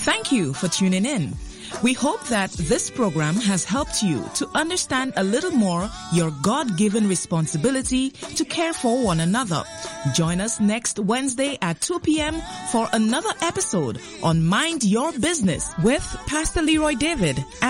Thank you for tuning in. We hope that this program has helped you to understand a little more your God-given responsibility to care for one another. Join us next Wednesday at 2 p.m. for another episode on Mind Your Business with Pastor Leroy David